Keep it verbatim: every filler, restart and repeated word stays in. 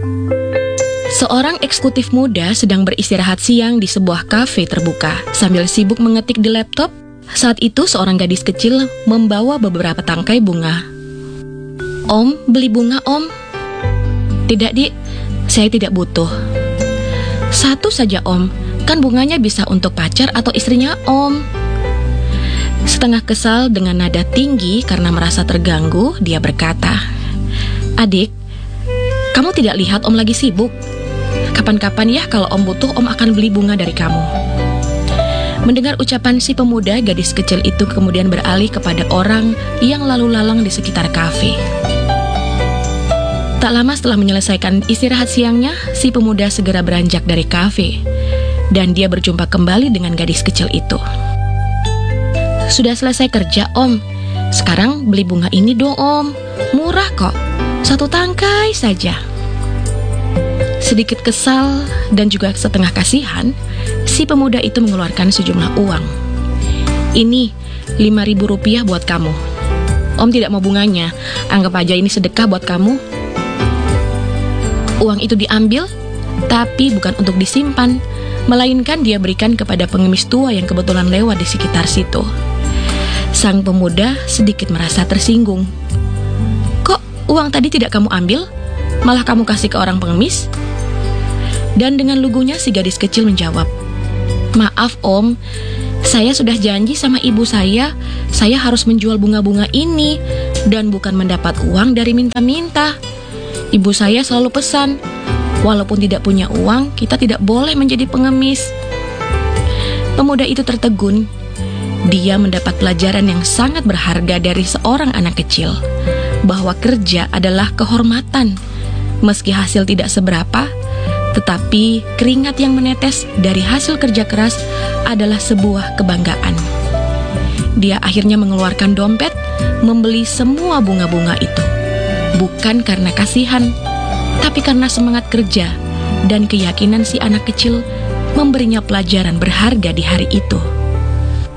Seorang eksekutif muda sedang beristirahat siang di sebuah kafe terbuka sambil sibuk mengetik di laptop. Saat itu seorang gadis kecil membawa beberapa tangkai bunga. "Om, beli bunga, Om." "Tidak, Dik. Saya tidak butuh." "Satu saja, Om. Kan bunganya bisa untuk pacar atau istrinya, Om." Setengah kesal dengan nada tinggi karena merasa terganggu, dia berkata, "Adik, kamu tidak lihat Om lagi sibuk? Kapan-kapan ya kalau Om butuh, Om akan beli bunga dari kamu." Mendengar ucapan si pemuda, gadis kecil itu kemudian beralih kepada orang yang lalu lalang di sekitar kafe. Tak lama setelah menyelesaikan istirahat siangnya, si pemuda segera beranjak dari kafe. Dan dia berjumpa kembali dengan gadis kecil itu. "Sudah selesai kerja, Om. Sekarang beli bunga ini dong, Om. Murah kok. Satu tangkai saja." Sedikit kesal dan juga setengah kasihan, si pemuda itu mengeluarkan sejumlah uang. "Ini lima ribu rupiah buat kamu. Om tidak mau bunganya. Anggap aja ini sedekah buat kamu." Uang itu diambil, tapi bukan untuk disimpan, melainkan dia berikan kepada pengemis tua yang kebetulan lewat di sekitar situ. Sang pemuda sedikit merasa tersinggung. "Kok uang tadi tidak kamu ambil? Malah kamu kasih ke orang pengemis?" Dan dengan lugunya si gadis kecil menjawab, "Maaf, Om. Saya sudah janji sama ibu saya, saya harus menjual bunga-bunga ini dan bukan mendapat uang dari minta-minta. Ibu saya selalu pesan, walaupun tidak punya uang, kita tidak boleh menjadi pengemis." Pemuda itu tertegun. Dia mendapat pelajaran yang sangat berharga dari seorang anak kecil, bahwa kerja adalah kehormatan. Meski hasil tidak seberapa, tetapi keringat yang menetes dari hasil kerja keras adalah sebuah kebanggaan. Dia akhirnya mengeluarkan dompet, membeli semua bunga-bunga itu. Bukan karena kasihan, tapi karena semangat kerja dan keyakinan si anak kecil memberinya pelajaran berharga di hari itu.